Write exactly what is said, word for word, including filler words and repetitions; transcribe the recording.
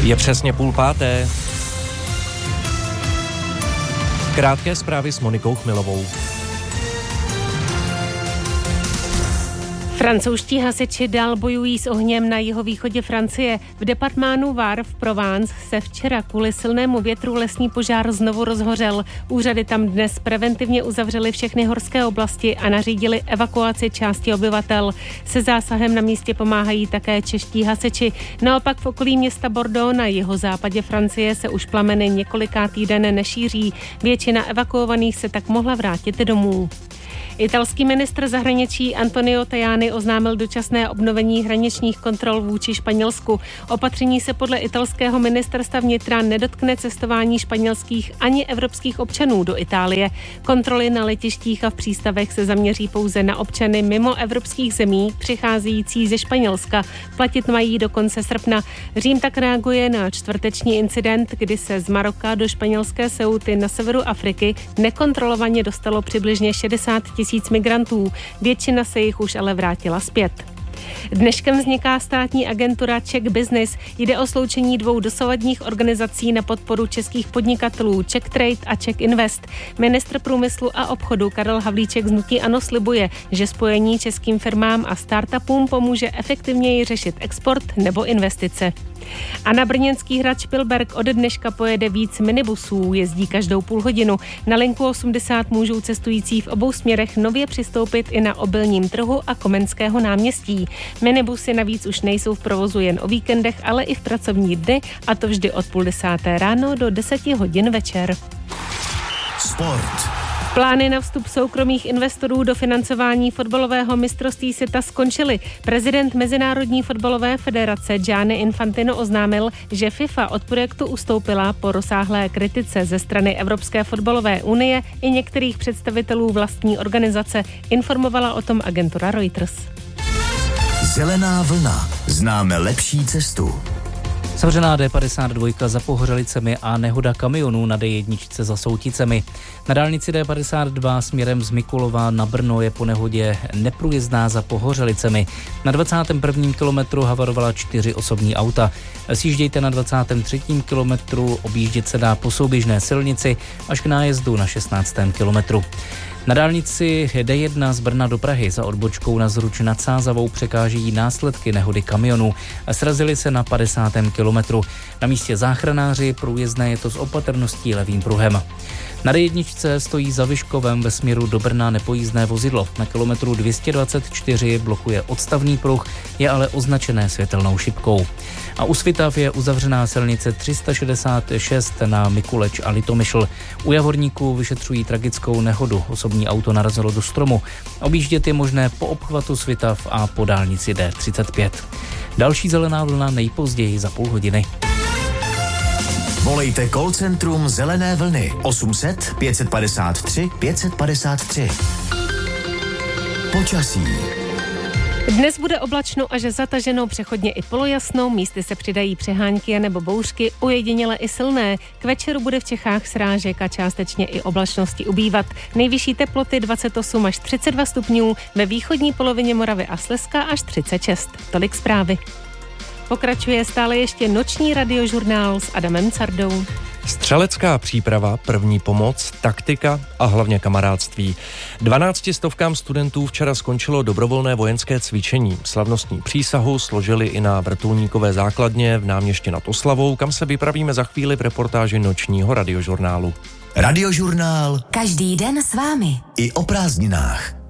Je přesně půl páté. Krátké zprávy s Monikou Chmilovou. Francouzští hasiči dál bojují s ohněm na jihovýchodě Francie. V departmánu Var v Provence se včera kvůli silnému větru lesní požár znovu rozhořel. Úřady tam dnes preventivně uzavřely všechny horské oblasti a nařídili evakuaci části obyvatel. Se zásahem na místě pomáhají také čeští hasiči. Naopak v okolí města Bordeaux na jihozápadě Francie se už plameny několikátý den nešíří. Většina evakuovaných se tak mohla vrátit domů. Italský ministr zahraničí Antonio Tajani oznámil dočasné obnovení hraničních kontrol vůči Španělsku. Opatření se podle italského ministerstva vnitra nedotkne cestování španělských ani evropských občanů do Itálie. Kontroly na letištích a v přístavech se zaměří pouze na občany mimo evropských zemí přicházející ze Španělska. Platit mají do konce srpna. Řím tak reaguje na čtvrteční incident, kdy se z Maroka do španělské Ceuty na severu Afriky nekontrolovaně dostalo přibližně šedesát tisíc migrantů. Většina se jich už ale vrátila zpět. Dneškem vzniká státní agentura Czech Business. Jde o sloučení dvou dosavadních organizací na podporu českých podnikatelů Czech Trade a Czech Invest. Ministr průmyslu a obchodu Karel Havlíček z hnutí ANO slibuje, že spojení českým firmám a startupům pomůže efektivněji řešit export nebo investice. A na brněnský hrad Špilberk od dneška pojede víc minibusů, jezdí každou půl hodinu. Na linku osmdesát můžou cestující v obou směrech nově přistoupit i na Obilním trhu a Komenského náměstí. Minibusy navíc už nejsou v provozu jen o víkendech, ale i v pracovní dny, a to vždy od půl desáté ráno do deseti hodin večer. Sport. Plány na vstup soukromých investorů do financování fotbalového mistrovství světa skončily. Prezident Mezinárodní fotbalové federace Gianni Infantino oznámil, že FIFA od projektu ustoupila po rozsáhlé kritice ze strany Evropské fotbalové unie i některých představitelů vlastní organizace. Informovala o tom agentura Reuters. Zelená vlna. Známe lepší cestu. Zavřená D padesát dva za Pohořelicemi a nehoda kamionů na D jedna za Souticemi. Na dálnici D padesát dva směrem z Mikulova na Brno je po nehodě neprůjezdná za Pohořelicemi. Na dvacátém prvním kilometru havarovala čtyři osobní auta. Sjíždějte na dvacátém třetím kilometru, objíždět se dá po souběžné silnici až k nájezdu na šestnáctém kilometru. Na dálnici D jedna z Brna do Prahy za odbočkou na Zruč nad Sázavou překážejí následky nehody kamionů. Srazili se na padesátém kilometru. Na místě záchranáři, průjezdné je to s opatrností levým pruhem. Na D jedna stojí za Vyškovem ve směru do Brna nepojízdné vozidlo. Na kilometru dvě stě dvacet čtyři blokuje odstavný pruh, je ale označené světelnou šipkou. A u Svitav je uzavřená silnice tři sta šedesát šest na Mikuleč a Litomyšl. U Javorníku vyšetřují tragickou nehodu. Osobní auto narazilo do stromu. Objíždět je možné po obchvatu Svitav a po dálnici D třicet pět. Další zelená vlna nejpozději za půl hodiny. Volejte call centrum Zelené vlny osm set pět padesát tři pět padesát tři. Počasí. Dnes bude oblačno až zataženo, přechodně i polojasno, místy se přidají přehánky nebo bouřky, ojediněle i silné. K večeru bude v Čechách srážek a částečně i oblačnosti ubývat. Nejvyšší teploty dvacet osm až třicet dva stupňů, ve východní polovině Moravy a Slezska až třicet šest. Tolik zprávy. Pokračuje stále ještě noční radiožurnál s Adamem Cardou. Střelecká příprava, první pomoc, taktika a hlavně kamarádství. Dvanácti stovkám studentů včera skončilo dobrovolné vojenské cvičení. Slavnostní přísahu složili i na vrtulníkové základně v Náměšti nad Oslavou, kam se vypravíme za chvíli v reportáži nočního radiožurnálu. Radiožurnál. Každý den s vámi. I o prázdninách.